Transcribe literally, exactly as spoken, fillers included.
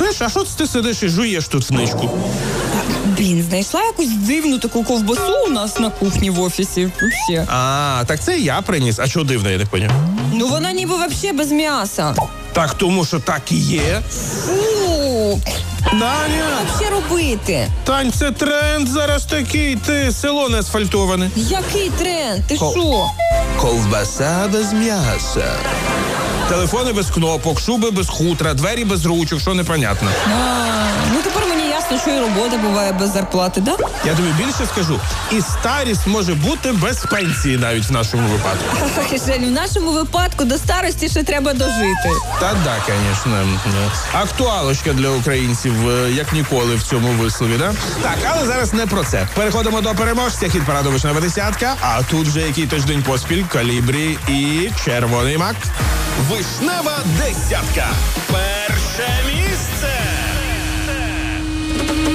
Слиш, а що ти сидиш і жуєш тут сничку? Блін, знайшла якусь дивну таку ковбасу у нас на кухні в офісі. Вообще. А, так це я приніс. А що дивно, я не поняв? Ну вона ніби вообще без м'яса. Так тому, що так і є. Фу, Даня! що робити? Тань, це тренд зараз такий, ти село не асфальтоване. Який тренд? Ти Ко- що? Ковбаса без м'яса. Телефони без кнопок, шуби без хутра, двері без ручок, що непонятно. А, ну тепер мені ясно, що і робота буває без зарплати, да? Я тобі більше скажу, і старість може бути без пенсії навіть в нашому випадку. Жаль, в нашому випадку до старості ще треба дожити. Та да, звісно. Актуалочка для українців, е, як ніколи в цьому вислові, да? Так, але зараз не про це. Переходимо до переможця. Хіт параду «Вишнева десятка», а тут вже який тиждень поспіль «Калібрі» і «Червоний мак». Вишнева десятка.